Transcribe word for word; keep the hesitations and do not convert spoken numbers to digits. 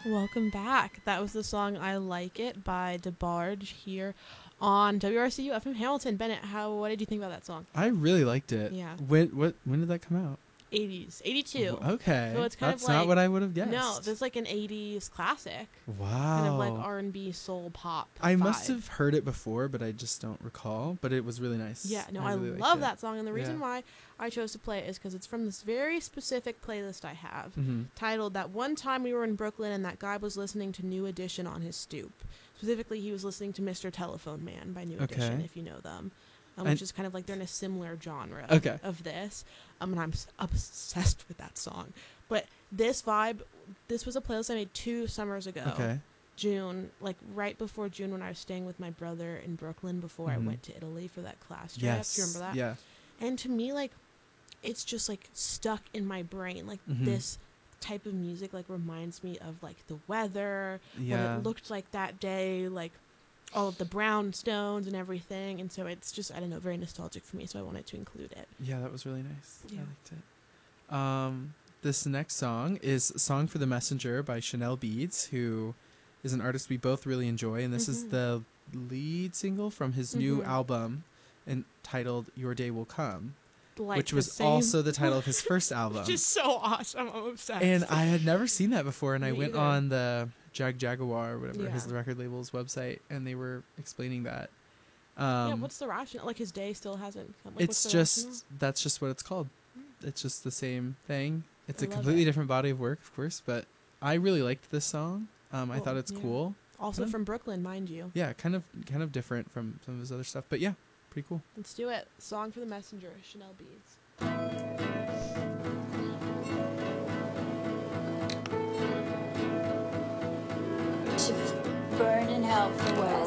Welcome back. That was the song I Like It by DeBarge here on W R C U F M Hamilton. Bennett, how what did you think about that song? I really liked it. Yeah. When what when did that come out? eighties. eighty-two. Okay. So it's kind That's of like, not what I would have guessed. No, this is like an eighties classic. Wow. Kind of like R and B soul pop I vibe. must have heard it before, but I just don't recall. But it was really nice. Yeah, no, I, I, really love liked that song. And the reason Yeah. why I chose to play it is because it's from this very specific playlist I have it. Mm-hmm. titled That One Time We Were in Brooklyn and That Guy Was Listening to New Edition on His Stoop. Specifically, he was listening to Mister Telephone Man by New Okay. Edition, if you know them. Um, And- which is kind of like they're in a similar genre Okay. of this. Um, and I'm s- obsessed with that song. But this vibe, this was a playlist I made two summers ago. Okay. June, like right before June when I was staying with my brother in Brooklyn before Mhm. I went to Italy for that class trip. Yes. Do you remember that? Yeah. And to me, like, it's just like stuck in my brain. Like Mhm. this type of music like reminds me of like the weather, Yeah. what it looked like that day, like all of the brownstones and everything. And so it's just, I don't know, very nostalgic for me. So I wanted to include it. Yeah, that was really nice. Yeah. I liked it. Um, this next song is "Song for the Messenger" by Chanel Beads, who is an artist we both really enjoy, and this is Mhm. the lead single from his new Mhm. album, entitled "Your Day Will Come," Like which the was same- also the title of his first album. Which is so awesome. I'm obsessed. And I had never seen that before, and I Me went either. on the Jag Jaguar or whatever his Yeah. record label's website, and they were explaining that. Um, yeah, what's the rationale? Like his day still hasn't come. Like, it's what's the just rationale? that's just what it's called. It's just the same thing. It's I a love completely it. different body of work, of course, but I really liked this song. Um, I Cool, thought it's yeah. cool. Also Kind of- from Brooklyn, mind you. Yeah, kind of kind of different from some of his other stuff, but yeah, pretty cool. Let's do it. Song for the Messenger, Chanel Beads. To burn in hell for what